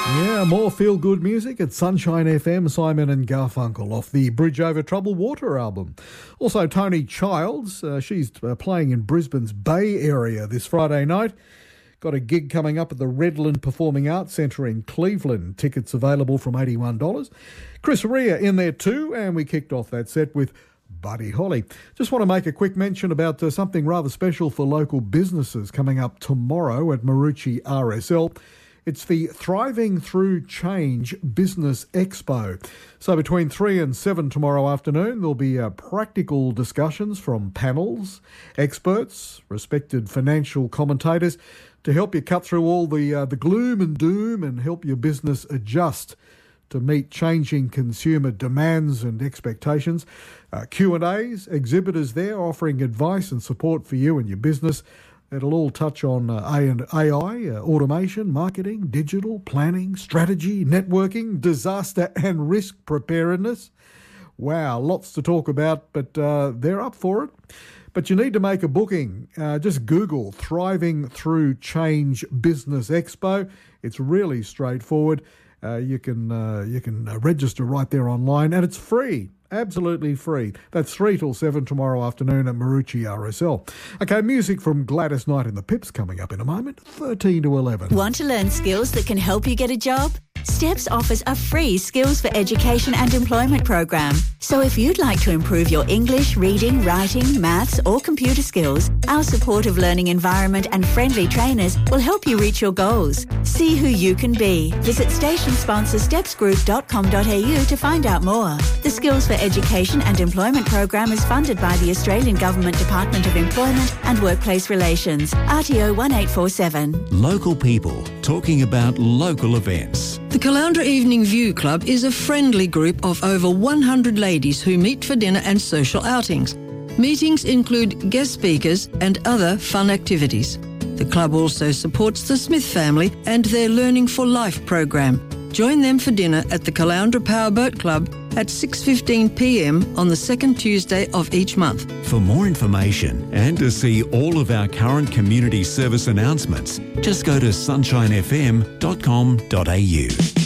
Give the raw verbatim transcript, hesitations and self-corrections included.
Yeah, more feel-good music at Sunshine F M, Simon and Garfunkel off the Bridge Over Troubled Water album. Also, Tony Childs, uh, she's uh, playing in Brisbane's Bay Area this Friday night. Got a gig coming up at the Redland Performing Arts Centre in Cleveland. Tickets available from eighty-one dollars. Chris Rea in there too, and we kicked off that set with Buddy Holly. Just want to make a quick mention about uh, something rather special for local businesses coming up tomorrow at Maroochy R S L. It's the Thriving Through Change Business Expo. So between three and seven tomorrow afternoon, there'll be uh, practical discussions from panels, experts, respected financial commentators to help you cut through all the uh, the gloom and doom and help your business adjust to meet changing consumer demands and expectations. Uh, Q and A's, exhibitors there offering advice and support for you and your business. It'll all touch on uh, A and A I, uh, automation, marketing, digital, planning, strategy, networking, disaster and risk preparedness. Wow, lots to talk about, but uh, they're up for it. But you need to make a booking. Uh, just Google Thriving Through Change Business Expo. It's really straightforward. Uh, you can uh, you can uh, register right there online, and it's free. Absolutely free. That's three till seven tomorrow afternoon at Maroochy R S L. Okay, music from Gladys Knight and the Pips coming up in a moment, thirteen to eleven. Want to learn skills that can help you get a job? STEPS offers a free Skills for Education and Employment program. So if you'd like to improve your English, reading, writing, maths or computer skills, our supportive learning environment and friendly trainers will help you reach your goals. See who you can be. Visit station sponsor steps group dot com dot a u to find out more. The Skills for Education and Employment program is funded by the Australian Government Department of Employment and Workplace Relations, R T O one eight four seven. Local people talking about local events. The Caloundra Evening View Club is a friendly group of over one hundred ladies who meet for dinner and social outings. Meetings include guest speakers and other fun activities. The club also supports the Smith family and their Learning for Life program. Join them for dinner at the Caloundra Powerboat Club at six fifteen p m on the second Tuesday of each month. For more information and to see all of our current community service announcements, just go to sunshine f m dot com dot a u.